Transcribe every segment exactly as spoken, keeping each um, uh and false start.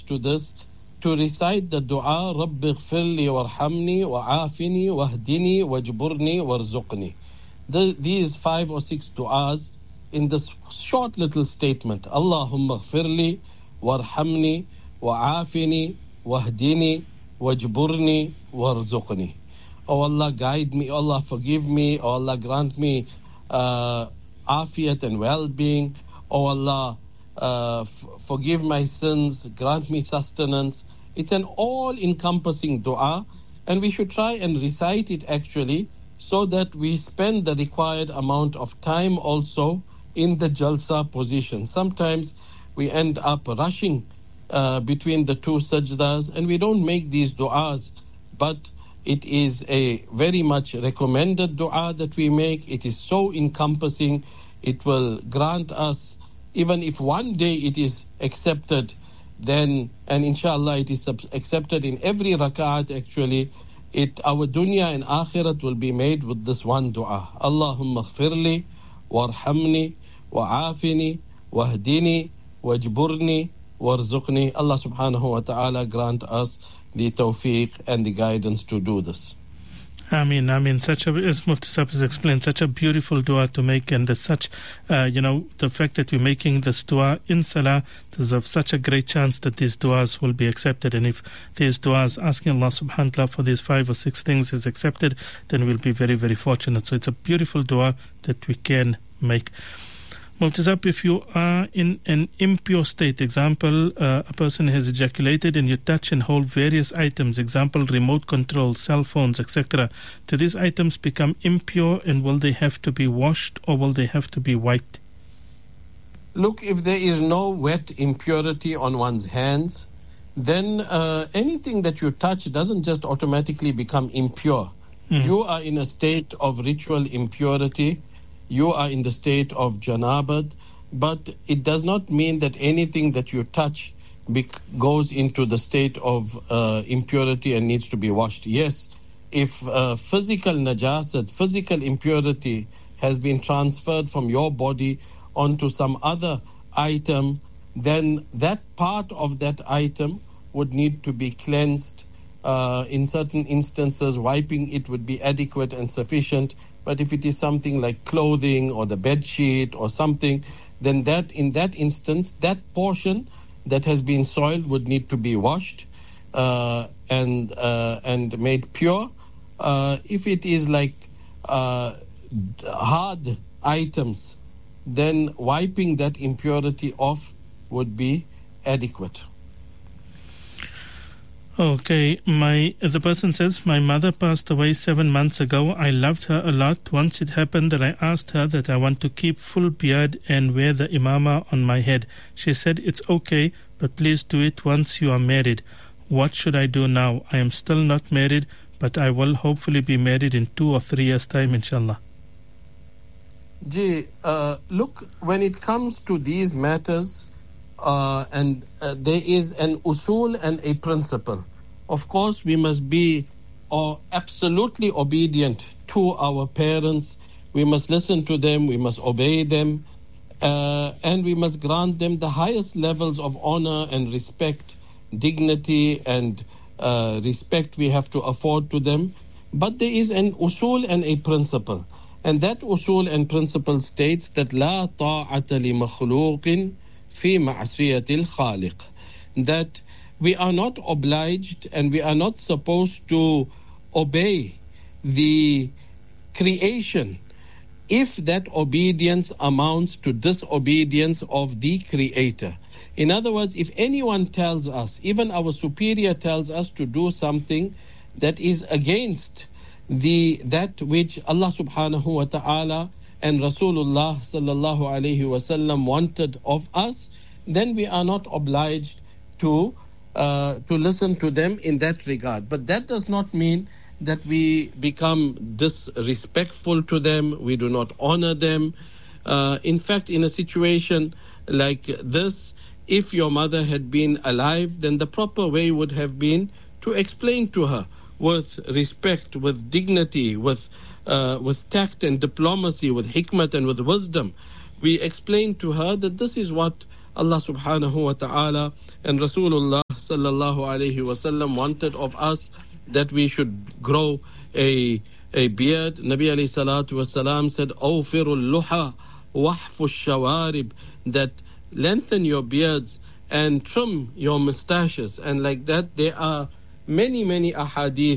to this to recite the dua, Rabbi ghfirli warhamni wa'afini wahdini wajburni warzuqni. The, these five or six du'as in this short little statement. Allahumma ghfirli warhamni wa'afini wahdini wajburni warzuqni. Oh Allah, guide me. Oh Allah, forgive me. Oh Allah, grant me uh, afiyat and well-being. Oh Allah, uh, f- forgive my sins, grant me sustenance. It's an all-encompassing dua, and we should try and recite it actually so that we spend the required amount of time also in the jalsa position. Sometimes we end up rushing uh, between the two sajdas and we don't make these duas, but it is a very much recommended dua that we make. It is so encompassing. It will grant us, even if one day it is accepted, then, and inshallah it is accepted in every rak'at actually, it our dunya and akhirat will be made with this one dua. Allahumma ghfirli warhamni wa'afini wahdini wajburni warzuqni. Allah subhanahu wa ta'ala grant us the tawfiq and the guidance to do this. I mean, I mean, such a, as Mufti Sahib has explained, such a beautiful dua to make, and there's such, uh, you know, the fact that we're making this dua in salah, there's a, such a great chance that these duas will be accepted. And if these duas, asking Allah subhanahu wa ta'ala for these five or six things is accepted, then we'll be very, very fortunate. So it's a beautiful dua that we can make. Mufti Sahib, if you are in an impure state, example, uh, a person has ejaculated and you touch and hold various items, example, remote control, cell phones, et cetera. Do these items become impure, and will they have to be washed or will they have to be wiped? Look, if there is no wet impurity on one's hands, then uh, anything that you touch doesn't just automatically become impure. Mm. You are in a state of ritual impurity. You are in the state of janabat, but it does not mean that anything that you touch bec- goes into the state of uh, impurity and needs to be washed. Yes, if uh, physical najasat, physical impurity has been transferred from your body onto some other item, then that part of that item would need to be cleansed. Uh, in certain instances, wiping it would be adequate and sufficient. But if it is something like clothing or the bed sheet or something, then that in that instance, that portion that has been soiled would need to be washed uh, and uh, and made pure. Uh, if it is like uh, hard items, then wiping that impurity off would be adequate. Okay, my the person says, my mother passed away seven months ago. I loved her a lot. Once it happened that I asked her that I want to keep full beard and wear the imama on my head. She said, it's okay, but please do it once you are married. What should I do now? I am still not married, but I will hopefully be married in two or three years' time, inshallah. Ji, uh, look, when it comes to these matters, Uh, and uh, there is an usul and a principle. Of course, we must be uh, absolutely obedient to our parents. We must listen to them, we must obey them, uh, and we must grant them the highest levels of honor and respect, dignity and uh, respect we have to afford to them. But there is an usul and a principle. And that usul and principle states that لا طاعة لمخلوق في معصية الخالق, that we are not obliged and we are not supposed to obey the creation if that obedience amounts to disobedience of the Creator. In other words, if anyone tells us, even our superior tells us to do something that is against the that which Allah subhanahu wa ta'ala and Rasulullah sallallahu alayhi wasallam wanted of us, then we are not obliged to uh, to listen to them in that regard. But that does not mean that we become disrespectful to them, we do not honor them. Uh, in fact, in a situation like this, if your mother had been alive, then the proper way would have been to explain to her with respect, with dignity, with uh, with tact and diplomacy, with hikmat and with wisdom. We explain to her that this is what Allah subhanahu wa ta'ala and Rasulullah sallallahu alayhi wasallam wanted of us that we should grow a a beard. Nabi alayhi salatu wasalam said, "Awfirul luha wahfu shawarib," that lengthen your beards and trim your mustaches. And like that, there are many, many ahadith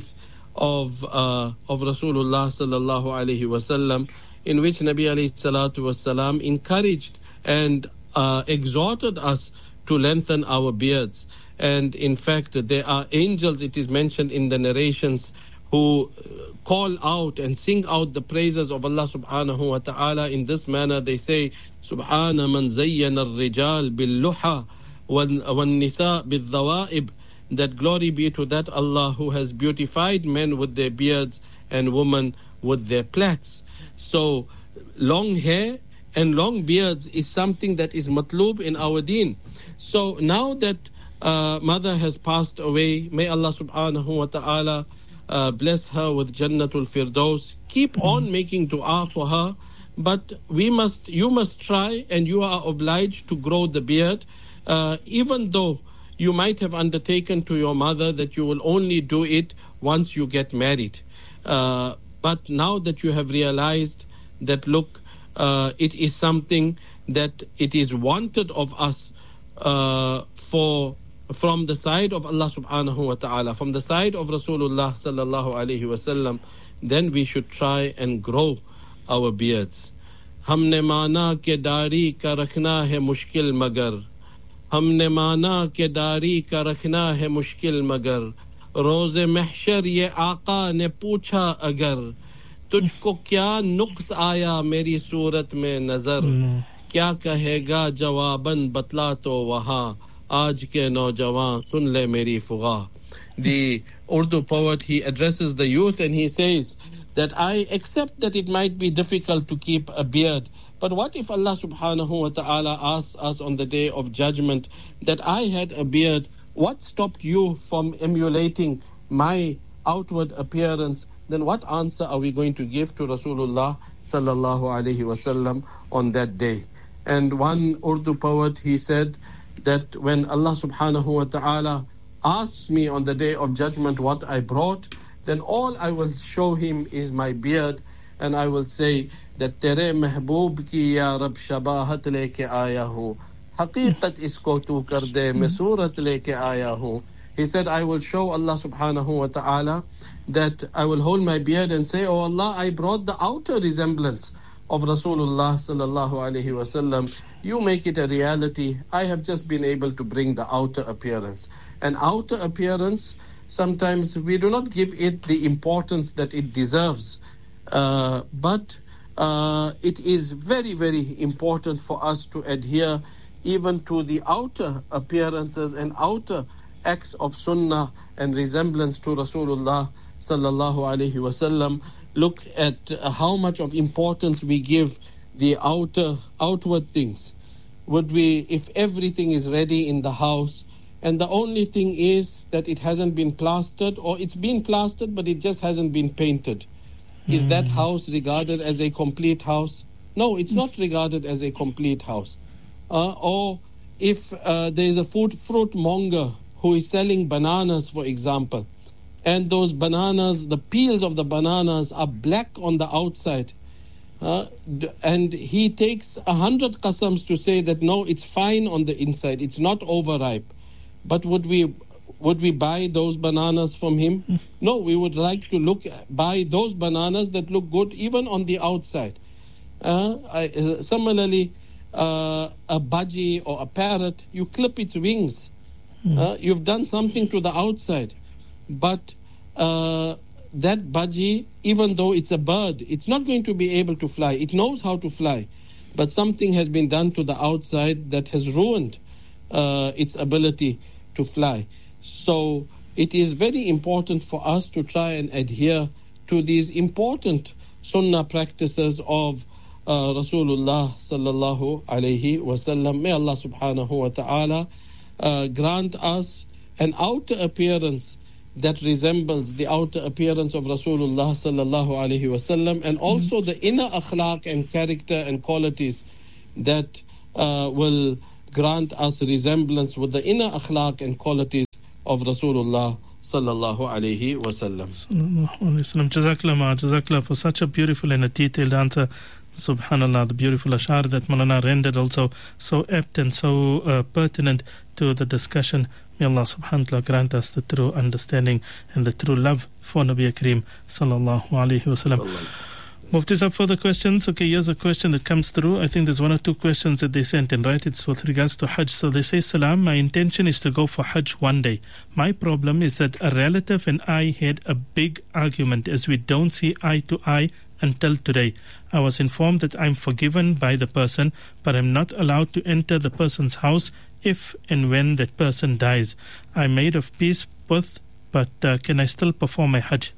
of uh, of Rasulullah sallallahu alayhi wasallam in which Nabi alayhi salatu wasalam encouraged and uh, exhorted us to lengthen our beards. And in fact, there are angels, it is mentioned in the narrations, who call out and sing out the praises of Allah subhanahu wa ta'ala in this manner. They say, Subhana man zayyana al-rijal bil-luha wal-nisa bil-dhawaib, that glory be to that Allah who has beautified men with their beards and women with their plaits. So long hair and long beards is something that is matlub in our deen. So now that uh, mother has passed away, may Allah subhanahu wa ta'ala uh, bless her with Jannatul Firdaus. Keep on making dua for her, but we must, you must try, and you are obliged to grow the beard, uh, even though you might have undertaken to your mother that you will only do it once you get married. Uh, but now that you have realized that, look, uh, it is something that it is wanted of us uh, for from the side of Allah subhanahu wa ta'ala, from the side of Rasulullah sallallahu alayhi wa sallam, then we should try and grow our beards. Humne maana ke dari ka rakhna hai mushkil magar, हमने माना के दारी का रखना है मुश्किल मगर रोज़े महशर ये आका ने पूछा अगर तुझको क्या नुक्स आया मेरी सूरत में नजर क्या कहेगा जवाबन बतला तो वहाँ आज के नौजवान सुन ले मेरी फुगा. The Urdu poet, he addresses the youth and he says that I accept that it might be difficult to keep a beard, but what if Allah subhanahu wa ta'ala asks us on the day of judgment that I had a beard? What stopped you from emulating my outward appearance? Then what answer are we going to give to Rasulullah sallallahu alayhi wasallam on that day? And one Urdu poet, he said that when Allah subhanahu wa ta'ala asks me on the day of judgment what I brought, then all I will show him is my beard, and I will say that tere mehboob ki ya rab shabahat leke aaya hu, haqiqat isko tu kar de, main surat leke aaya hu. He said, I will show Allah subhanahu wa ta'ala that I will hold my beard and say, oh Allah, I brought the outer resemblance of Rasulullah sallallahu alayhi wa sallam. You make it a reality. I have just been able to bring the outer appearance. And outer appearance, sometimes we do not give it the importance that it deserves. Uh, but uh, it is very, very important for us to adhere even to the outer appearances and outer acts of sunnah and resemblance to Rasulullah sallallahu alayhi wasallam. Look at uh, how much of importance we give the outer, outward things. Would we, if everything is ready in the house, and the only thing is that it hasn't been plastered, or it's been plastered but it just hasn't been painted, is mm. that house regarded as a complete house? No, it's not regarded as a complete house. Uh, or if uh, there is a food, fruit monger who is selling bananas, for example, and those bananas, the peels of the bananas are black on the outside, uh, and he takes a hundred qasams to say that no, it's fine on the inside, it's not overripe. But would we would we buy those bananas from him? No, we would like to look buy those bananas that look good even on the outside. Uh, I, uh, similarly, uh, a budgie or a parrot, you clip its wings. Mm. Uh, you've done something to the outside. But uh, that budgie, even though it's a bird, it's not going to be able to fly. It knows how to fly. But something has been done to the outside that has ruined uh, its ability to fly. So it is very important for us to try and adhere to these important sunnah practices of uh, Rasulullah sallallahu alayhi wasallam. May Allah subhanahu wa ta'ala uh, grant us an outer appearance that resembles the outer appearance of Rasulullah sallallahu alayhi wasallam, and also the inner akhlaq and character and qualities that uh, will grant us resemblance with the inner akhlaq and qualities of Rasulullah sallallahu alayhi wasallam. Jazakallah, Jazakallah for such a beautiful and a detailed answer. Subhanallah, the beautiful ashar that Maulana rendered, also so apt and so uh, pertinent to the discussion. May Allah subhanahu wa ta'ala grant us the true understanding and the true love for Nabi Kareem sallallahu alayhi wasallam. Mufti Sahib, further questions? Okay, here's a question that comes through. I think there's one or two questions that they sent in, right? It's with regards to Hajj. So they say, Salam, my intention is to go for Hajj one day. My problem is that a relative and I had a big argument as we don't see eye to eye until today. I was informed that I'm forgiven by the person, but I'm not allowed to enter the person's house if and when that person dies. I'm made of peace with, but uh, can I still perform my Hajj?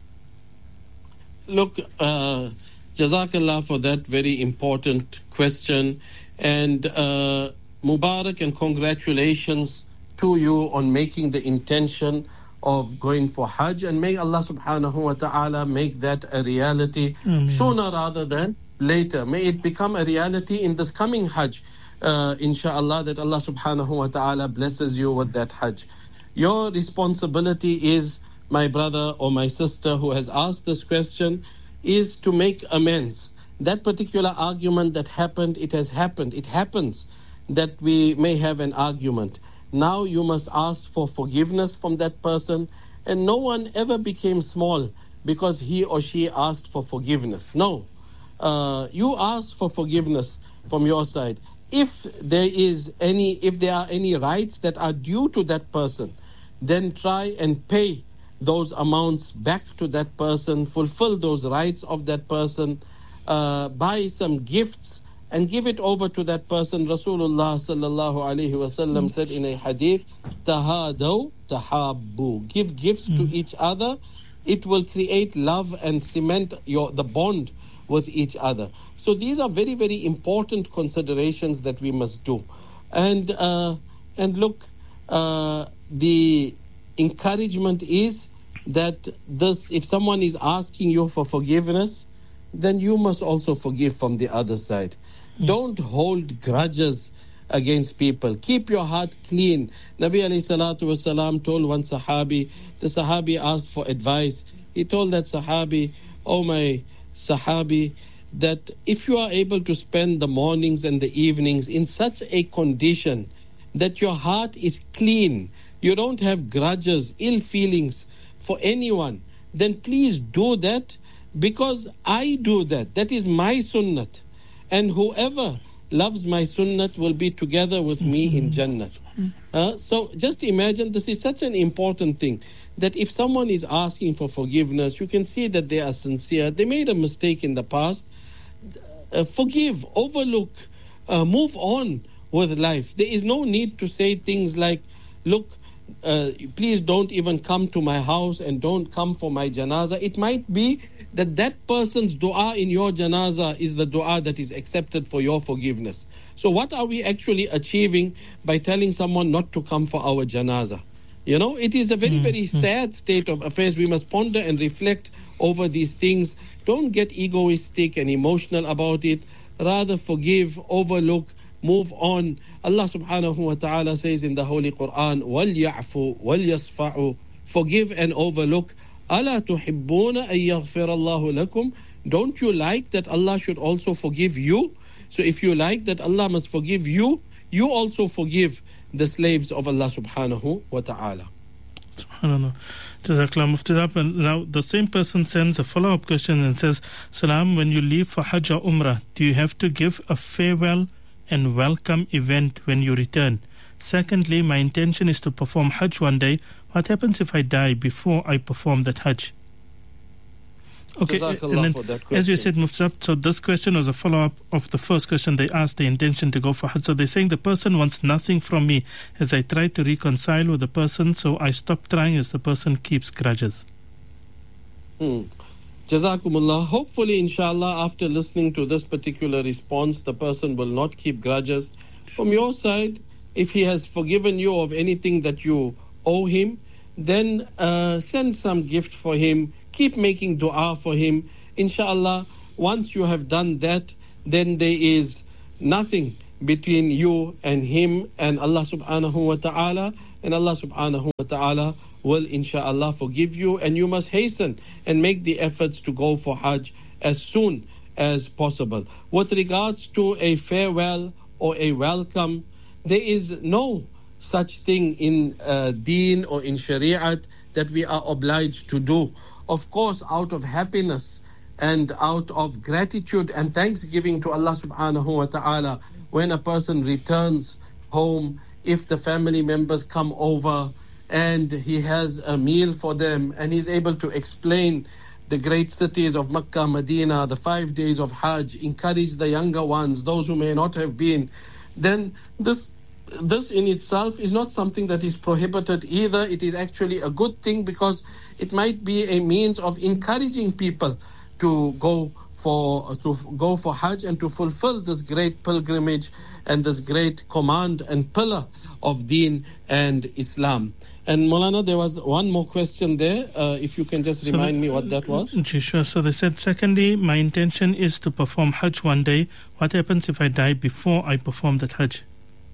Look, uh, Jazakallah for that very important question, and uh, Mubarak and congratulations to you on making the intention of going for Hajj, and may Allah subhanahu wa ta'ala make that a reality mm-hmm. sooner rather than later. May it become a reality in this coming Hajj, uh, inshallah, that Allah subhanahu wa ta'ala blesses you with that Hajj. Your responsibility is, my brother or my sister who has asked this question, is to make amends. That particular argument that happened, it has happened. It happens that we may have an argument. Now you must ask for forgiveness from that person, and no one ever became small because he or she asked for forgiveness. No. Uh, you ask for forgiveness from your side. If there is any, if there are any rights that are due to that person, then try and pay those amounts back to that person, fulfill those rights of that person, uh, buy some gifts and give it over to that person. Rasulullah sallallahu alaihi wasallam said in a hadith, tahadaw tahabbu. Give gifts mm. to each other. It will create love and cement your the bond with each other. So these are very, very important considerations that we must do. And uh, and look, uh, the encouragement is that this, if someone is asking you for forgiveness, then you must also forgive from the other side. Mm. Don't hold grudges against people. Keep your heart clean. Nabi alayhi salatu wasalam told one sahabi, the sahabi asked for advice. He told that sahabi, oh my sahabi, that if you are able to spend the mornings and the evenings in such a condition that your heart is clean, you don't have grudges, ill feelings for anyone, then please do that, because I do that. That is my sunnat. And whoever loves my sunnat will be together with me in Jannah. Uh, so just imagine, this is such an important thing, that if someone is asking for forgiveness, you can see that they are sincere. They made a mistake in the past. Uh, forgive, overlook, uh, move on with life. There is no need to say things like, look, uh, please don't even come to my house and don't come for my janazah. It might be that that person's dua in your janazah is the dua that is accepted for your forgiveness. So what are we actually achieving by telling someone not to come for our janazah? You know, it is a very, mm-hmm. very sad state of affairs. We must ponder and reflect over these things. Don't get egoistic and emotional about it. Rather forgive, overlook, move on. Allah subhanahu wa ta'ala says in the Holy Quran, وَلْيَعْفُوا وَلْيَصْفَعُوا. Forgive and overlook. أَلَا تُحِبُّونَ أَن يَغْفِرَ اللَّهُ لَكُمْ. Don't you like that Allah should also forgive you? So if you like that Allah must forgive you, you also forgive the slaves of Allah subhanahu wa ta'ala. SubhanAllah. Jazakallah Mufti Sahib. And now the same person sends a follow-up question and says, Salam, when you leave for Hajj or Umrah, do you have to give a farewell and welcome event when you return? Secondly, my intention is to perform Hajj one day. What happens if I die before I perform that Hajj? Okay, and then, as you said, Mufti Sahib, so this question was a follow-up of the first question. They asked the intention to go for Hajj. So they're saying the person wants nothing from me as I try to reconcile with the person, so I stop trying as the person keeps grudges. Hmm. Jazakumullah. Hopefully, inshallah, after listening to this particular response, the person will not keep grudges. From your side, if he has forgiven you of anything that you owe him, then uh, send some gift for him. Keep making dua for him. Inshallah, once you have done that, then there is nothing between you and him, and Allah subhanahu wa ta'ala and Allah subhanahu wa ta'ala will inshallah forgive you, and you must hasten and make the efforts to go for Hajj as soon as possible. With regards to a farewell or a welcome, there is no such thing in uh, Deen or in Shariat that we are obliged to do. Of course, out of happiness and out of gratitude and thanksgiving to Allah subhanahu wa ta'ala, when a person returns home, if the family members come over and he has a meal for them and he's able to explain the great cities of Makkah, Medina, the five days of Hajj, encourage the younger ones, those who may not have been, then this this in itself is not something that is prohibited either. It is actually a good thing, because it might be a means of encouraging people to go for to go for Hajj and to fulfill this great pilgrimage and this great command and pillar of Deen and Islam. And Maulana, there was one more question there. Uh, if you can just remind so, me what that was. Sure. So they said, secondly, my intention is to perform Hajj one day. What happens if I die before I perform that Hajj?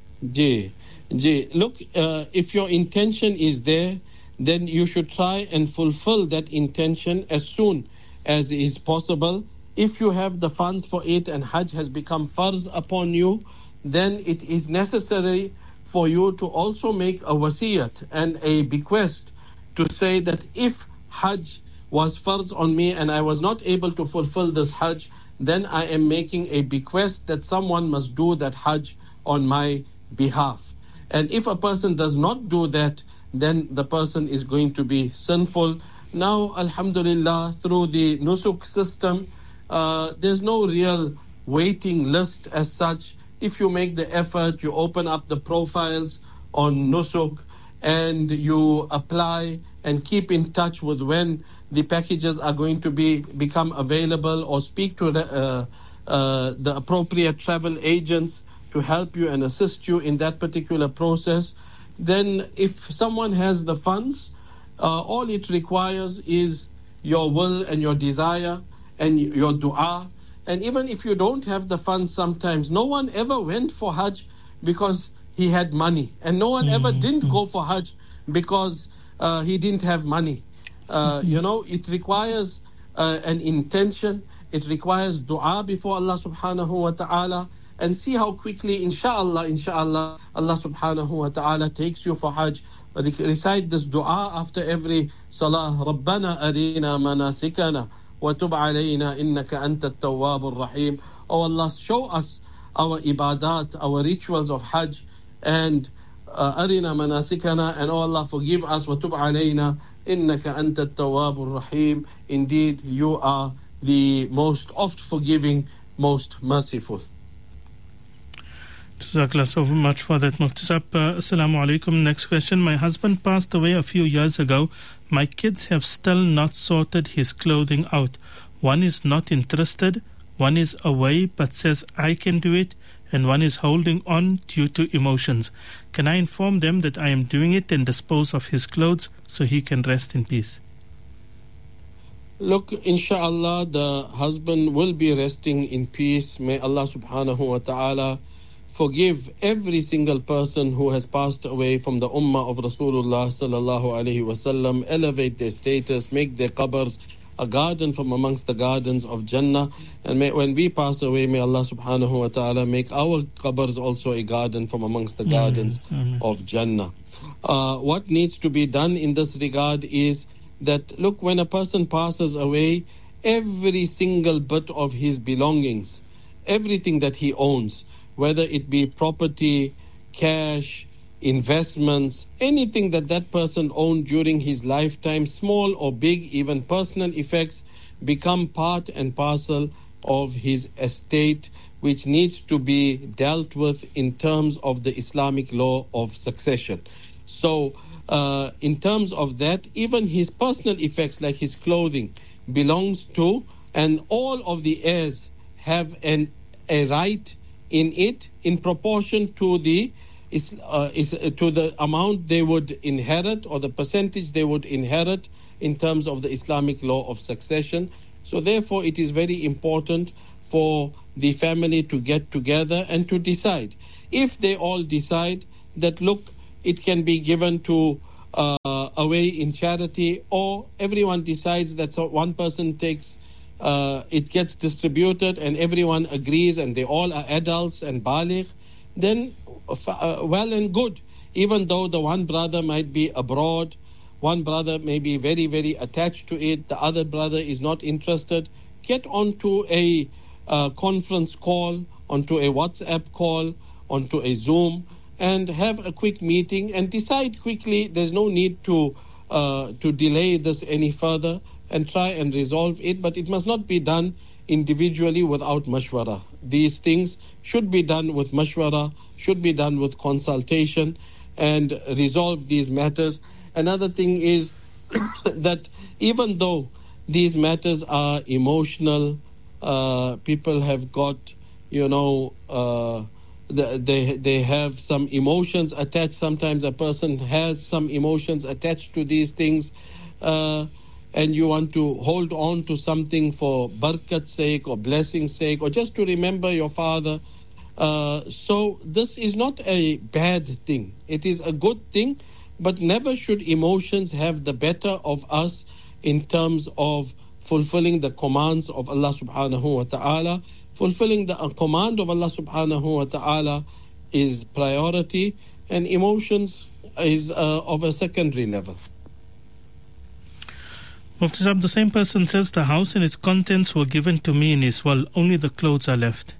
Ji, Ji, look, uh, if your intention is there, then you should try and fulfill that intention as soon as is possible. If you have the funds for it and Hajj has become farz upon you, then it is necessary for you to also make a wasiyat and a bequest to say that if Hajj was farz on me and I was not able to fulfill this Hajj, then I am making a bequest that someone must do that Hajj on my behalf. And if a person does not do that, then the person is going to be sinful. Now, alhamdulillah, through the nusuk system, uh, there's no real waiting list as such. If you make the effort, you open up the profiles on nusuk and you apply and keep in touch with when the packages are going to be become available, or speak to the, uh, uh, the appropriate travel agents to help you and assist you in that particular process, then if someone has the funds, uh, all it requires is your will and your desire and your dua. And even if you don't have the funds sometimes, no one ever went for Hajj because he had money. And no one mm-hmm. ever didn't go for Hajj because uh, he didn't have money. Uh, you know, it requires uh, an intention. It requires dua before Allah subhanahu wa ta'ala. And see how quickly, inshallah, inshallah, Allah subhanahu wa ta'ala takes you for Hajj. Recite this dua after every salah. رَبَّنَا أَرِينَا مَنَاسِكَنَا وَتُبْ عَلَيْنَا إِنَّكَ أَنْتَ التَّوَّابُ الرَّحِيمُ. Oh Allah, show us our ibadat, our rituals of Hajj, and uh, أَرِينَا مَنَاسِكَنَا, and oh Allah, forgive us. وَتُبْ عَلَيْنَا إِنَّكَ أَنْتَ التَّوَّابُ الرَّحِيمُ. Indeed, you are the most oft forgiving, most merciful. Jazakallah so much for that, Mufti Sahib. Uh, Assalamu alaikum. Next question. My husband passed away a few years ago. My kids have still not sorted his clothing out. One is not interested, one is away but says I can do it, and one is holding on due to emotions. Can I inform them that I am doing it and dispose of his clothes so he can rest in peace? Look, inshallah, the husband will be resting in peace. May Allah subhanahu wa ta'ala forgive every single person who has passed away from the ummah of Rasulullah sallallahu alaihi wasallam, elevate their status, make their qabrs a garden from amongst the gardens of Jannah. And may, when we pass away, may Allah subhanahu wa ta'ala make our qabrs also a garden from amongst the gardens mm-hmm. of Jannah. Uh, what needs to be done in this regard is that, look, when a person passes away, every single bit of his belongings, everything that he owns, whether it be property, cash, investments, anything that that person owned during his lifetime, small or big, even personal effects, become part and parcel of his estate, which needs to be dealt with in terms of the Islamic law of succession. So, uh, in terms of that, even his personal effects, like his clothing, belongs to, and all of the heirs have an a right in it in proportion to the is, uh, is, uh, to the amount they would inherit, or the percentage they would inherit in terms of the Islamic law of succession. So therefore it is very important for the family to get together and to decide. If they all decide that, look, it can be given to uh, away in charity, or everyone decides that so one person takes, uh, it gets distributed and everyone agrees and they all are adults and baligh, then uh, well and good. Even though the one brother might be abroad, one brother may be very, very attached to it, the other brother is not interested, get onto a uh, conference call, onto a WhatsApp call, onto a Zoom, and have a quick meeting and decide quickly. There's no need to uh, to delay this any further, and try and resolve it, but it must not be done individually without mashwara. These things should be done with mashwara, should be done with consultation, and resolve these matters. Another thing is that even though these matters are emotional, uh, people have got, you know, uh, they they have some emotions attached. Sometimes a person has some emotions attached to these things, uh, and you want to hold on to something for barakat's sake or blessing's sake, or just to remember your father. Uh, so this is not a bad thing. It is a good thing, but never should emotions have the better of us in terms of fulfilling the commands of Allah subhanahu wa ta'ala. Fulfilling the command of Allah subhanahu wa ta'ala is priority, and emotions is uh, of a secondary level. Mufti Sahib, the same person says the house and its contents were given to me in his will, only the clothes are left.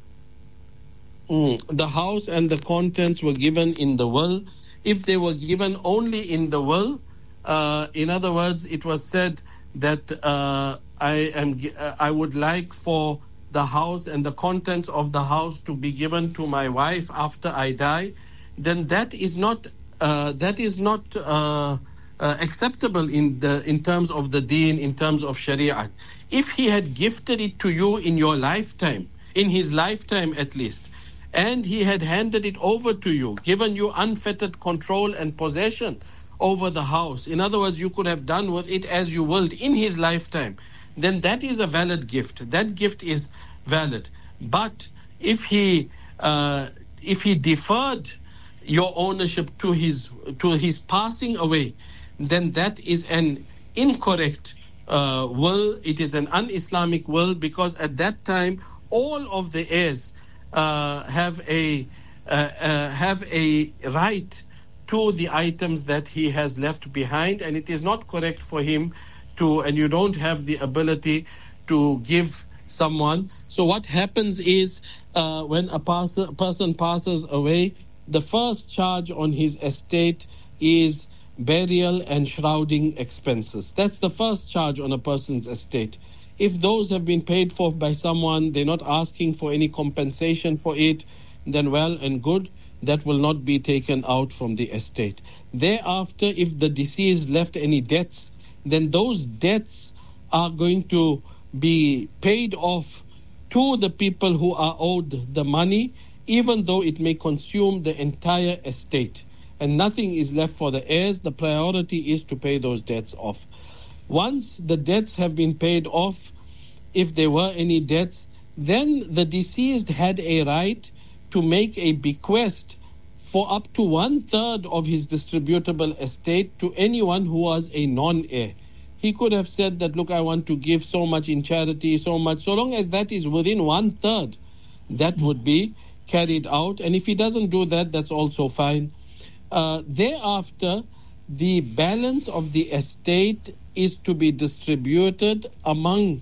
Mm. The house and the contents were given in the will. If they were given only in the will, uh, in other words, it was said that uh, I am, uh, I would like for the house and the contents of the house to be given to my wife after I die, then that is not uh, that is not uh, uh, acceptable in the in terms of the deen, in terms of Sharia. If he had gifted it to you in your lifetime, in his lifetime at least, and he had handed it over to you, given you unfettered control and possession over the house, in other words, you could have done with it as you willed in his lifetime, then that is a valid gift. That gift is valid. But if he uh, if he deferred your ownership to his to his passing away, then that is an incorrect uh, will. It is an un-Islamic will, because at that time all of the heirs uh, have a uh, uh, have a right to the items that he has left behind, and it is not correct for him to, and you don't have the ability to give someone. So what happens is uh, when a pass- person passes away, the first charge on his estate is burial and shrouding expenses. That's the first charge on a person's estate. If those have been paid for by someone, they're not asking for any compensation for it, then well and good, that will not be taken out from the estate. Thereafter, if the deceased left any debts, then those debts are going to be paid off to the people who are owed the money, even though it may consume the entire estate, and nothing is left for the heirs. The priority is to pay those debts off. Once the debts have been paid off, if there were any debts, then the deceased had a right to make a bequest for up to one third of his distributable estate to anyone who was a non-heir. He could have said that, look, I want to give so much in charity, so much. So long as that is within one third, that would be carried out. And if he doesn't do that, that's also fine. Uh, thereafter, the balance of the estate is to be distributed among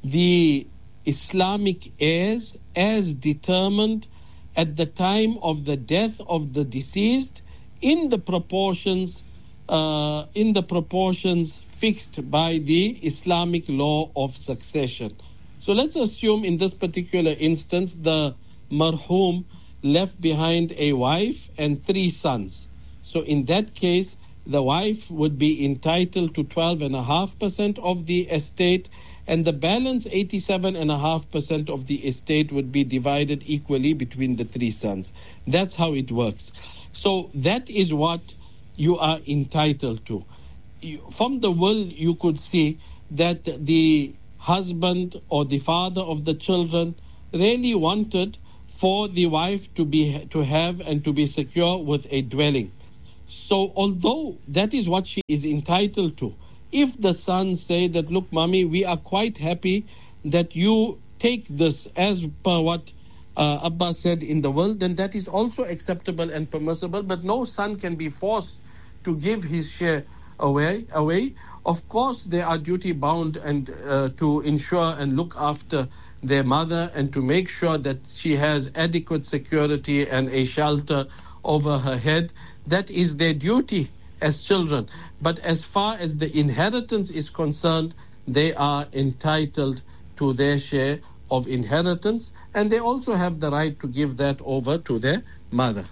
the Islamic heirs as determined at the time of the death of the deceased, in the proportions, uh, in the proportions fixed by the Islamic law of succession. So let's assume in this particular instance, the marhum left behind a wife and three sons. So in that case, the wife would be entitled to twelve point five percent of the estate, and the balance eighty-seven point five percent of the estate would be divided equally between the three sons. That's how it works. So that is what you are entitled to. From the will, you could see that the husband or the father of the children really wanted for the wife to be to have and to be secure with a dwelling. So although that is what she is entitled to, if the son say that, look, mommy, we are quite happy that you take this as per what uh, Abba said in the will, then that is also acceptable and permissible. But no son can be forced to give his share away. away. Of course, they are duty bound and uh, to ensure and look after their mother and to make sure that she has adequate security and a shelter over her head. That is their duty as children. But as far as the inheritance is concerned, they are entitled to their share of inheritance, and they also have the right to give that over to their mother.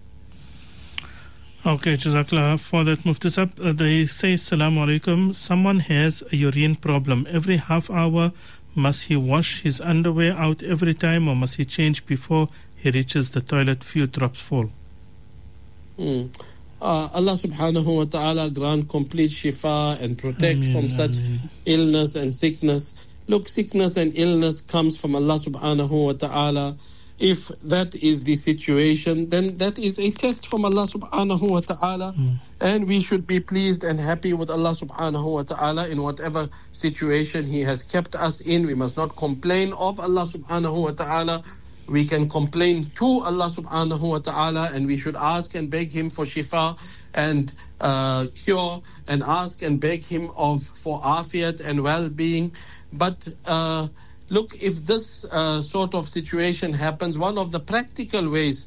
Okay, Jazakallah for that, Mufti Sahib. Uh, they say, Assalamu alaikum, someone has a urine problem. Every half hour, must he wash his underwear out every time, or must he change before he reaches the toilet, few drops fall? Hmm. Uh, Allah subhanahu wa ta'ala grant complete shifa and protect Ameen, from such Ameen. illness and sickness. Look, sickness and illness comes from Allah subhanahu wa ta'ala. If that is the situation, then that is a test from Allah subhanahu wa ta'ala. Mm. And we should be pleased and happy with Allah subhanahu wa ta'ala in whatever situation He has kept us in. We must not complain of Allah subhanahu wa ta'ala. We can complain to Allah subhanahu wa ta'ala, and we should ask and beg Him for shifa and uh, cure, and ask and beg Him of for afiyat and well-being. But uh, look, if this uh, sort of situation happens, one of the practical ways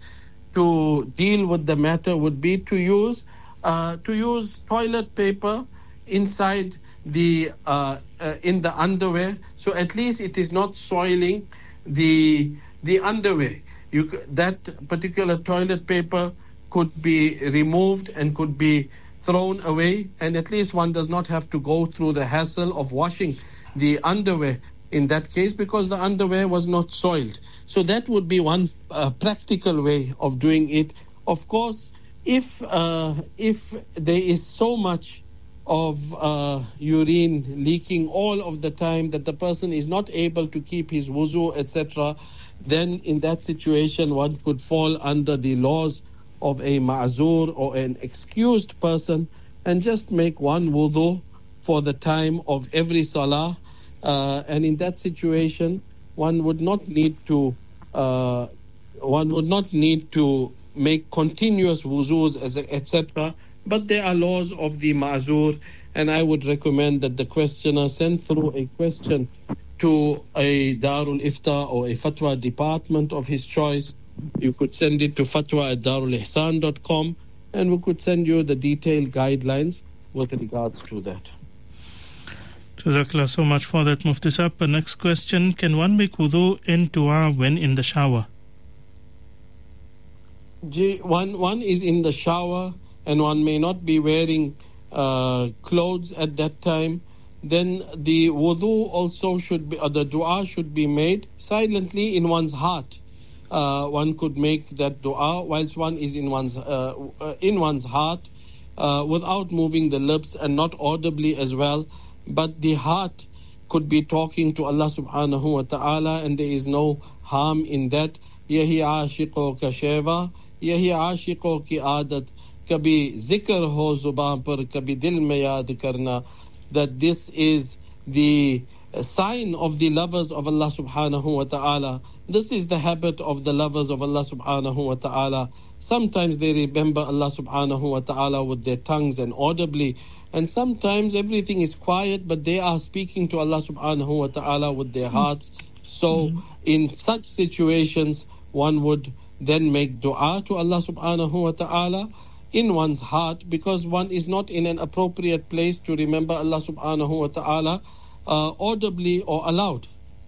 to deal with the matter would be to use uh, to use toilet paper inside the uh, uh, in the underwear, so at least it is not soiling the the underwear. You, that particular toilet paper could be removed and could be thrown away, and at least one does not have to go through the hassle of washing the underwear in that case, because the underwear was not soiled. So that would be one uh, practical way of doing it. Of course, if uh, if there is so much of uh, urine leaking all of the time that the person is not able to keep his wuzu, et cetera, then in that situation one could fall under the laws of a ma'zur or an excused person and just make one wudu for the time of every salah. Uh, and in that situation, one would not need to uh, one would not need to make continuous wuzus, et cetera. But there are laws of the ma'zur, and I would recommend that the questioner send through a question to a Darul Ifta or a Fatwa department of his choice. You could send it to fatwa at darul ihsan dot com, and we could send you the detailed guidelines with regards to that. Jazakallah so much for that, Mufti Sahib. Next question, can one make wudu and dua when in the shower? One, one is in the shower and one may not be wearing uh, clothes at that time. Then the wudu also should be, or the dua should be made silently in one's heart. Uh, one could make that dua whilst one is in one's uh, in one's heart, uh, without moving the lips and not audibly as well. But the heart could be talking to Allah subhanahu wa ta'ala, and there is no harm in that. Yahi aashiqo ka sheva, yahi aashiqo ki aadat, kabhi zikr ho zuban par, kabhi dil mein yaad karna. That this is the sign of the lovers of Allah subhanahu wa ta'ala. This is the habit of the lovers of Allah subhanahu wa ta'ala. Sometimes they remember Allah subhanahu wa ta'ala with their tongues and audibly, and sometimes everything is quiet, but they are speaking to Allah subhanahu wa ta'ala with their hearts. So in such situations, one would then make dua to Allah subhanahu wa ta'ala in one's heart, because one is not in an appropriate place to remember Allah subhanahu wa ta'ala uh, audibly or aloud.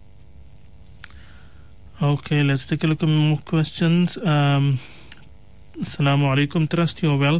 Okay, let's take a look at more questions. Um, Assalamu alaikum, trust you are well.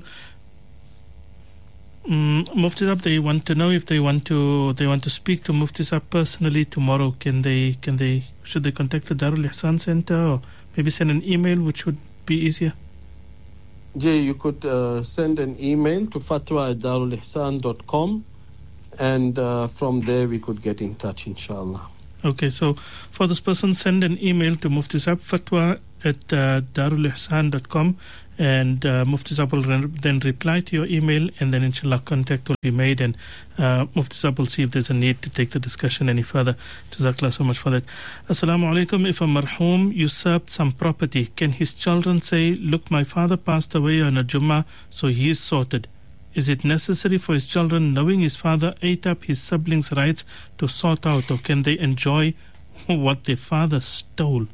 Um, Mufti Sahib, they want to know if they want to they want to speak to Mufti Sahib personally tomorrow. Can they can they should they contact the Darul Ihsan Center, or maybe send an email, which would be easier? Jay, you could uh, send an email to fatwa at darul ihsan dot com, and uh, from there we could get in touch, inshallah. Okay, so for this person, send an email to Mufti Sahib, fatwa at uh, darul ihsan dot com, And uh, Mufti Saab will re- then reply to your email, and then inshallah contact will be made, and uh, Mufti Saab will see if there's a need to take the discussion any further. Jazakallah so much for that. Assalamu alaikum. If a marhum usurped some property, can his children say, look, my father passed away on a Jummah, so he is sorted? Is it necessary for his children, knowing his father ate up his siblings' rights, to sort out, or can they enjoy what their father stole?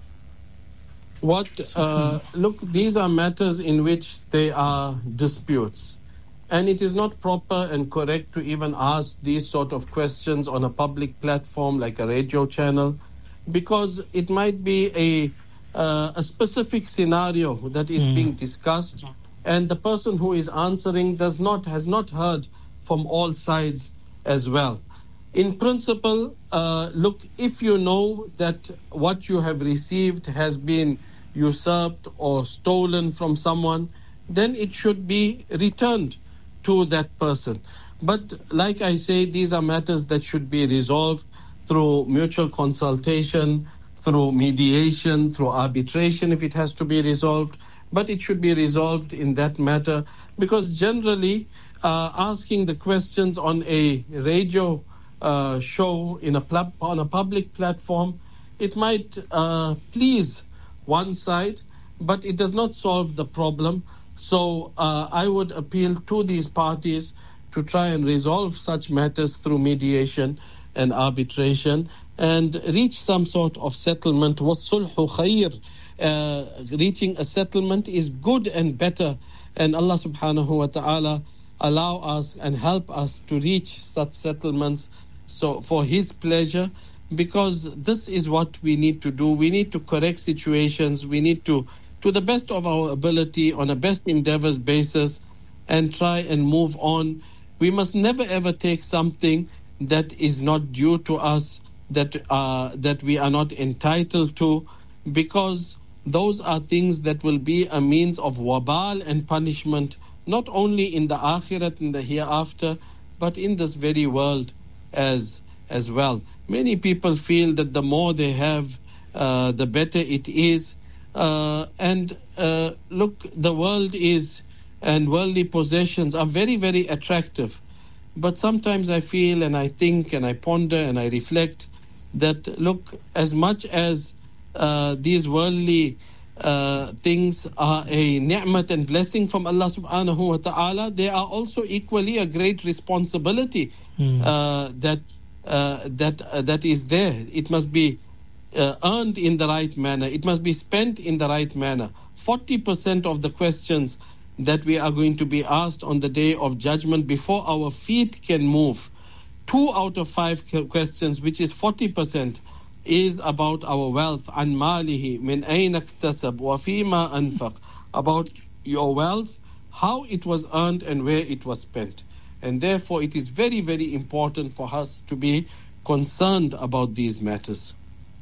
What, uh, look, these are matters in which they are disputes. And it is not proper and correct to even ask these sort of questions on a public platform like a radio channel, because it might be a, uh, a specific scenario that is mm. being discussed, and the person who is answering does not has not heard from all sides as well. In principle, uh, look, if you know that what you have received has been usurped or stolen from someone, then it should be returned to that person. But like I say, these are matters that should be resolved through mutual consultation, through mediation, through arbitration if it has to be resolved. But it should be resolved in that matter, because generally uh, asking the questions on a radio uh, show in a pl- on a public platform, it might uh, please one side, but it does not solve the problem. So uh, I would appeal to these parties to try and resolve such matters through mediation and arbitration and reach some sort of settlement. وَالصُّلْحُ خَيْرٌ. Uh, reaching a settlement is good and better, and Allah subhanahu wa ta'ala allow us and help us to reach such settlements so for His pleasure, because this is what we need to do. We need to correct situations. We need to, to the best of our ability, on a best endeavors basis, and try and move on. We must never ever take something that is not due to us, that uh, that we are not entitled to, because those are things that will be a means of wabal and punishment, not only in the akhirat, in the hereafter, but in this very world as as well. Many people feel that the more they have, uh, the better it is. Uh, and uh, look, the world is, and worldly possessions are very, very attractive. But sometimes I feel and I think and I ponder and I reflect that, look, as much as Uh, these worldly uh, things are a ni'mat and blessing from Allah subhanahu wa ta'ala, they are also equally a great responsibility mm. uh, that uh, that uh, that is there. It must be uh, earned in the right manner. It must be spent in the right manner. forty percent of the questions that we are going to be asked on the day of judgment before our feet can move, two out of five questions, which is forty percent, is about our wealth. An malihi min ayna iktasab wa fima anfaq, about your wealth, how it was earned and where it was spent. And therefore it is very, very important for us to be concerned about these matters.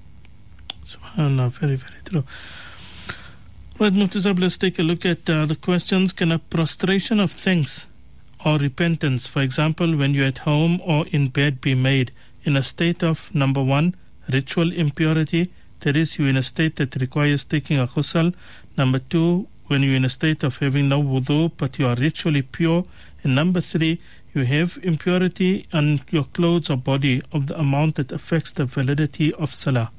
SubhanAllah, very, very true. Right, Mufti Saab, let's take a look at uh, the questions. Can a prostration of thanks or repentance, for example, when you're at home or in bed, be made in a state of, number one, ritual impurity, that is, you're in a state that requires taking a ghusl; number two, when you're in a state of having no wudu but you are ritually pure; and number three, you have impurity on your clothes or body of the amount that affects the validity of salah.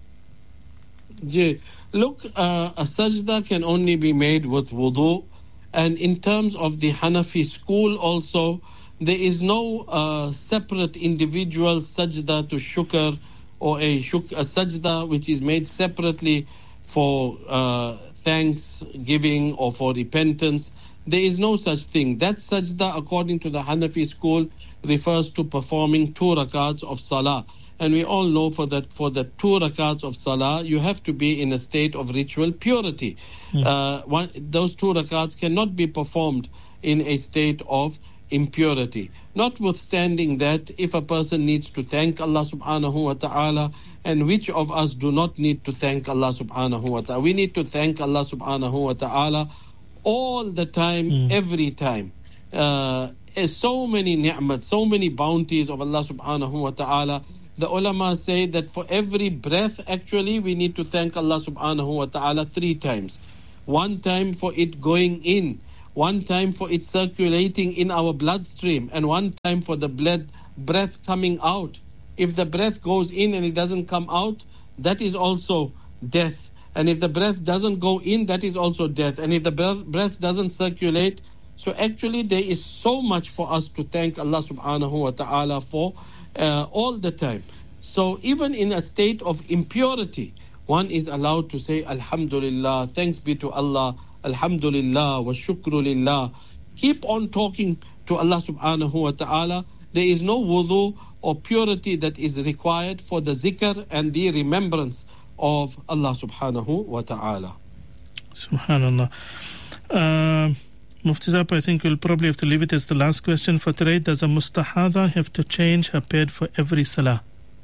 Yeah. Look, uh, a sajda can only be made with wudu, and in terms of the Hanafi school also, there is no uh, separate individual sajda to shukr, or a, shuk, a sajda which is made separately for uh, thanksgiving or for repentance. There is no such thing. That sajda, according to the Hanafi school, refers to performing two rakats of salah. And we all know for that for the two rakats of salah, you have to be in a state of ritual purity. Mm. Uh, one, those two rakats cannot be performed in a state of impurity. Notwithstanding that, if a person needs to thank Allah subhanahu wa ta'ala, and which of us do not need to thank Allah subhanahu wa ta'ala? We need to thank Allah subhanahu wa ta'ala all the time, mm. every time. Uh, so many ni'mat, so many bounties of Allah subhanahu wa ta'ala. The ulama say that for every breath, actually, we need to thank Allah subhanahu wa ta'ala three times. one time for it going in, one time for it circulating in our bloodstream, and one time for the blood breath coming out. If the breath goes in and it doesn't come out, that is also death. And if the breath doesn't go in, that is also death. And if the breath, breath doesn't circulate, so actually there is so much for us to thank Allah subhanahu wa ta'ala for uh, all the time. So even in a state of impurity, one is allowed to say, Alhamdulillah, thanks be to Allah, Alhamdulillah, wa shukrulillah. Keep on talking to Allah subhanahu wa ta'ala. There is no wudu or purity that is required for the zikr and the remembrance of Allah subhanahu wa ta'ala. Subhanallah. Uh, Mufti Saab, I think we'll probably have to leave it as the last question for today. Does a mustahada have to change her pad for every salah?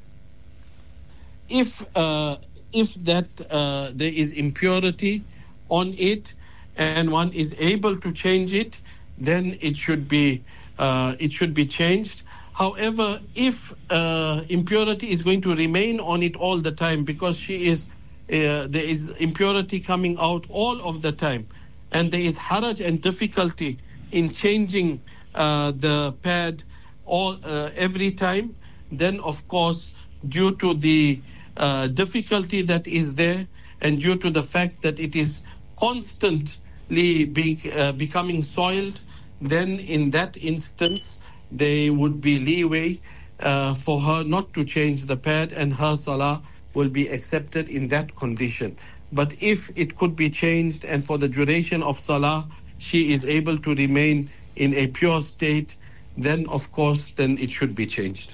If uh, if that uh, there is impurity on it and one is able to change it, then it should be uh, it should be changed. However, if uh, impurity is going to remain on it all the time, because she is uh, there is impurity coming out all of the time, and there is haraj and difficulty in changing uh, the pad all uh, every time, then of course, due to the uh, difficulty that is there, and due to the fact that it is constantly being uh, becoming soiled, then in that instance there would be leeway uh, for her not to change the pad, and her salah will be accepted in that condition. But if it could be changed and for the duration of salah she is able to remain in a pure state, then of course then it should be changed.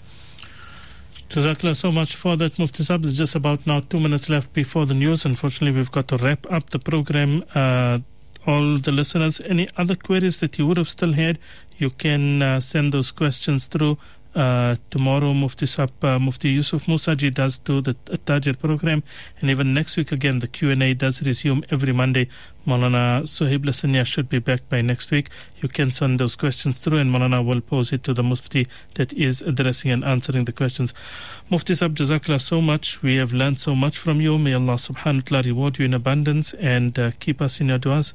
Jazakallah so much for that, Mufti Saab. There's just about now two minutes left before the news. Unfortunately, we've got to wrap up the program. Uh, all the listeners, any other queries that you would have still had, you can uh, send those questions through. Uh, tomorrow, Mufti Saab, uh, Mufti Yusuf Musaji does do the Tajir program, and even next week again, the Q and A does resume every Monday. Maulana Suhaib Lasanya should be back by next week. You can send those questions through, and Maulana will pose it to the Mufti that is addressing and answering the questions. Mufti Saab, Jazakallah so much. We have learned so much from you. May Allah subhanahu wa ta'ala reward you in abundance and uh, keep us in your du'as.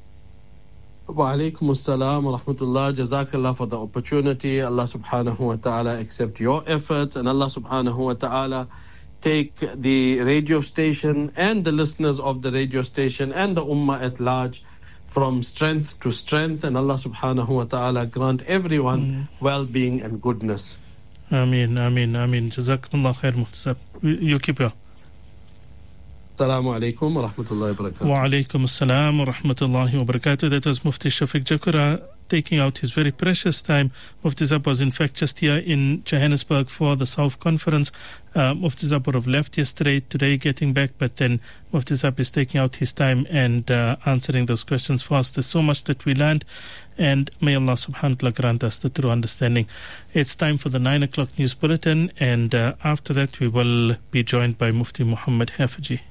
Wa alaikum assalam wa rahmatullah. Jazakallah for the opportunity. Allah subhanahu wa ta'ala accept your efforts, and Allah subhanahu wa ta'ala take the radio station and the listeners of the radio station and the ummah at large from strength to strength, and Allah subhanahu wa ta'ala grant everyone mm. well-being and goodness. Ameen, ameen, ameen. Jazakumullah khair, Mufti Saab. You keep your Assalamu alaikum wa rahmatullahi wa barakatuh. Wa alaikum assalam wa rahmatullahi wa barakatuh. That was Mufti Shafiq Jakura taking out his very precious time. Mufti Saab was in fact just here in Johannesburg for the South Conference. Uh, Mufti Saab would have left yesterday, today getting back, but then Mufti Saab is taking out his time and uh, answering those questions for us. There's so much that we learned, and may Allah subhanahu wa ta'ala grant us the true understanding. It's time for the nine o'clock news bulletin, and uh, after that we will be joined by Mufti Muhammad Hafizi.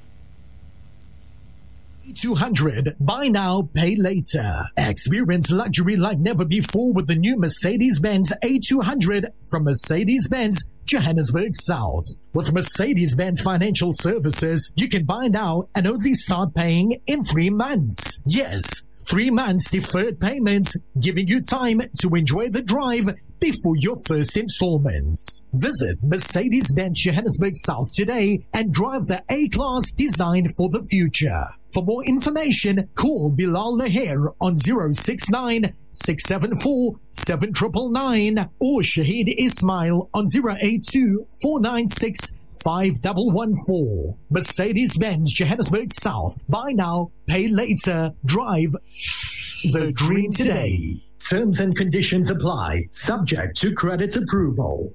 two hundred, buy now, pay later. Experience luxury like never before with the new Mercedes-Benz A two hundred from Mercedes-Benz Johannesburg South. With Mercedes-Benz Financial Services, you can buy now and only start paying in three months. Yes, three months deferred payments, giving you time to enjoy the drive before your first installments. Visit Mercedes-Benz Johannesburg South today and drive the A-Class designed for the future. For more information, call Bilal Lahir on zero six nine, six seven four, seven nine nine nine or Shahid Ismail on zero eight two, four nine six, five one one four. Mercedes-Benz Johannesburg South. Buy now, pay later. Drive the dream today. Terms and conditions apply. Subject to credit approval.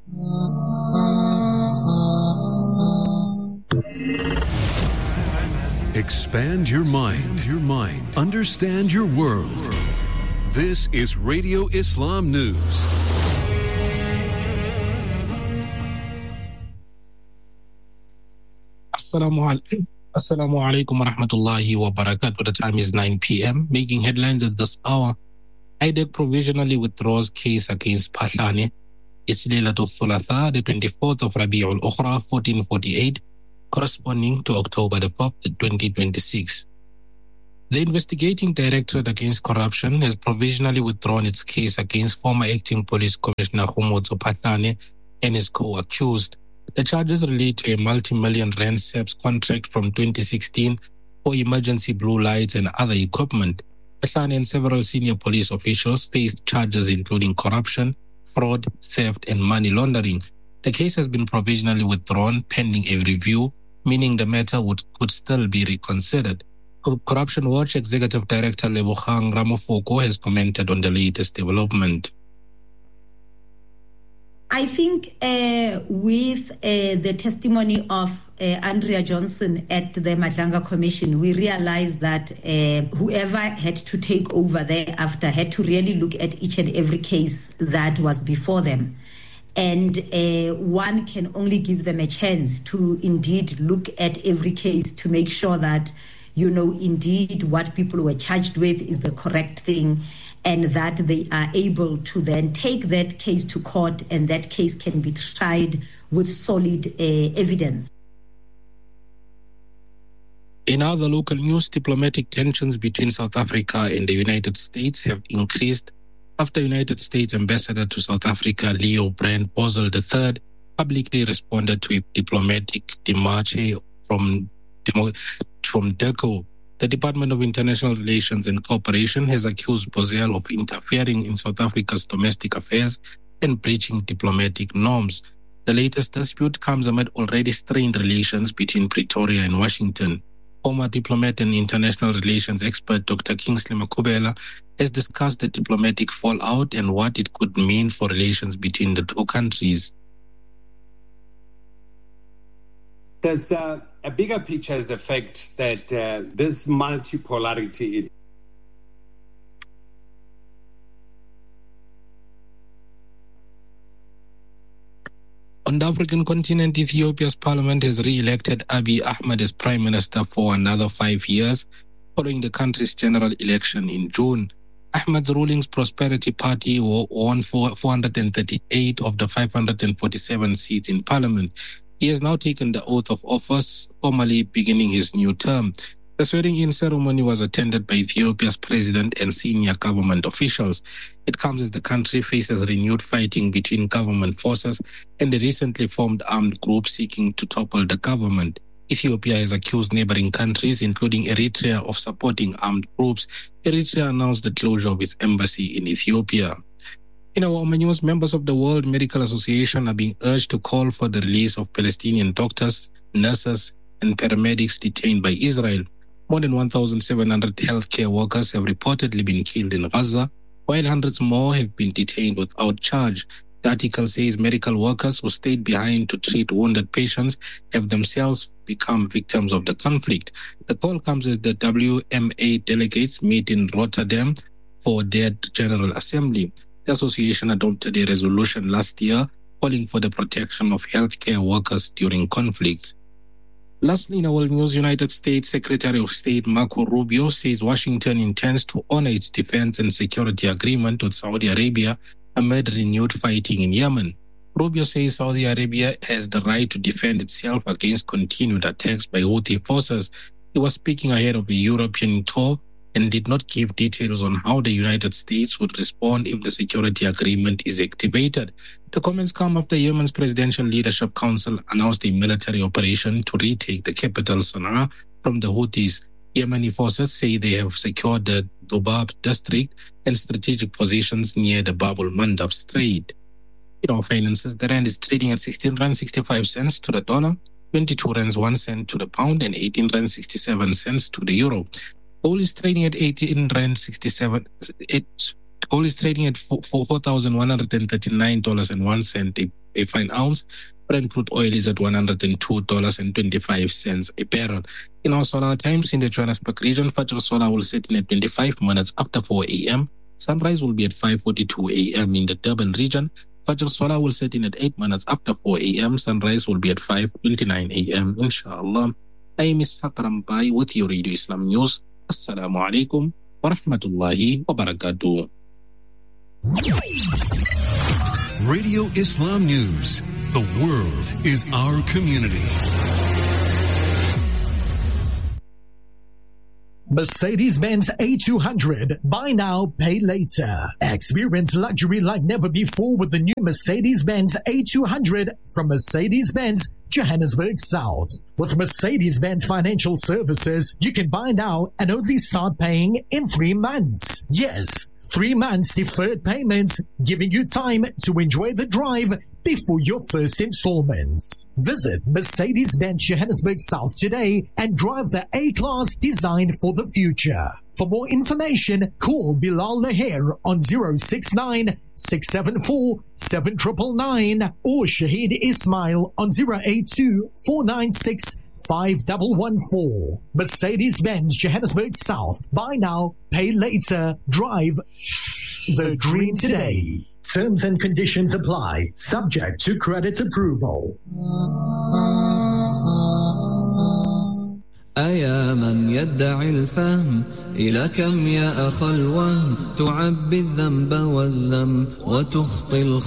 Expand your mind, your mind. Understand your world. This is Radio Islam News. Assalamu alaikum. Assalamu alaikum wa rahmatullahi wa barakatuh. The time is nine p.m. Making headlines at this hour. I D E C provisionally withdraws case against Pahlane. It's Laylatul Thulatha, the twenty-fourth of Rabi'ul Ukhra, fourteen forty-eight, corresponding to October the fifth, twenty twenty-six. The investigating Directorate Against Corruption has provisionally withdrawn its case against former Acting Police Commissioner Khomotso Phahlane and his co-accused. The charges relate to a multi-million rand S A P S contract from twenty sixteen for emergency blue lights and other equipment. Phahlane and several senior police officials faced charges including corruption, fraud, theft, and money laundering. The case has been provisionally withdrawn pending a review, meaning the matter would, could still be reconsidered. Corruption Watch Executive Director Lebogang Ramofoko has commented on the latest development. I think uh, with uh, the testimony of uh, Andrea Johnson at the Madlanga Commission, we realized that uh, whoever had to take over thereafter had to really look at each and every case that was before them. And uh, one can only give them a chance to indeed look at every case to make sure that, you know, indeed what people were charged with is the correct thing, and that they are able to then take that case to court, and that case can be tried with solid uh, evidence. In other local news, diplomatic tensions between South Africa and the United States have increased after United States Ambassador to South Africa, Leo Brand Boswell the third, publicly responded to a diplomatic demarche from from DIRCO. The Department of International Relations and Cooperation has accused Boswell of interfering in South Africa's domestic affairs and breaching diplomatic norms. The latest dispute comes amid already strained relations between Pretoria and Washington. Former diplomat and international relations expert Doctor Kingsley Makhubela has discussed the diplomatic fallout and what it could mean for relations between the two countries. There's uh, a bigger picture is the fact that uh, this multipolarity is On the African continent, Ethiopia's parliament has re-elected Abiy Ahmed as prime minister for another five years, following the country's general election in June. Ahmed's ruling's Prosperity Party won four hundred thirty-eight of the five hundred forty-seven seats in parliament. He has now taken the oath of office, formally beginning his new term. The swearing-in ceremony was attended by Ethiopia's president and senior government officials. It comes as the country faces renewed fighting between government forces and the recently formed armed group seeking to topple the government. Ethiopia has accused neighboring countries, including Eritrea, of supporting armed groups. Eritrea announced the closure of its embassy in Ethiopia. In our news, members of the World Medical Association are being urged to call for the release of Palestinian doctors, nurses, and paramedics detained by Israel. More than one thousand seven hundred healthcare workers have reportedly been killed in Gaza, while hundreds more have been detained without charge. The article says medical workers who stayed behind to treat wounded patients have themselves become victims of the conflict. The call comes as the W M A delegates meet in Rotterdam for their General Assembly. The association adopted a resolution last year calling for the protection of healthcare workers during conflicts. Lastly, in our news, United States Secretary of State Marco Rubio says Washington intends to honor its defense and security agreement with Saudi Arabia amid renewed fighting in Yemen. Rubio says Saudi Arabia has the right to defend itself against continued attacks by Houthi forces. He was speaking ahead of a European tour and did not give details on how the United States would respond if the security agreement is activated. The comments come after Yemen's Presidential Leadership Council announced a military operation to retake the capital Sana'a from the Houthis. Yemeni forces say they have secured the Dhubab district and strategic positions near the Bab el-Mandab Strait. In our finances, the rand is trading at sixteen rand sixty-five cents to the dollar, twenty-two rands one cent to the pound, and eighteen rand sixty-seven cents to the euro. Gold is trading at eighteen rand sixty-seven. It, gold is trading at four thousand one hundred thirty-nine dollars and one cent a, a fine ounce. Brent crude oil is at one hundred two dollars and twenty-five cents a barrel. In our solar times in the Johannesburg region, Fajr Solar will set in at twenty-five minutes after four a.m. Sunrise will be at five forty-two a.m. in the Durban region. Fajr Solar will set in at eight minutes after four a.m. Sunrise will be at five twenty-nine a.m. Inshallah. I am Ishaq Rampai with your Radio Islam News. Assalamu alaikum wa rahmatullahi wa barakatuh. Radio Islam News. The world is our community. Mercedes-Benz A two hundred. Buy now, pay later. Experience luxury like never before with the new Mercedes-Benz A two hundred from Mercedes-Benz Johannesburg South. With Mercedes-Benz Financial Services, you can buy now and only start paying in three months. Yes, three months deferred payments, giving you time to enjoy the drive before your first installments. Visit Mercedes-Benz Johannesburg South today and drive the A-Class designed for the future. For more information, call Bilal Naher on zero six nine, six seven four, seven nine nine nine or Shahid Ismail on zero eight two, four nine six, five one one four. Mercedes-Benz Johannesburg South. Buy now, pay later. Drive the dream today. Terms and conditions apply, subject to credit approval. أيا من يدعي الفهم إلى كم يا أخ الوهم تعبي الذنب والذم وتخطي الخطأ